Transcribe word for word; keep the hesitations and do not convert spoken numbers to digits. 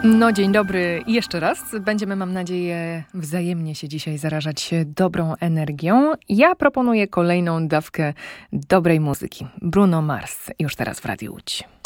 No dzień dobry jeszcze raz. Będziemy, mam nadzieję, wzajemnie się dzisiaj zarażać dobrą energią. Ja proponuję kolejną dawkę dobrej muzyki. Bruno Mars już teraz w Radiu Łódź.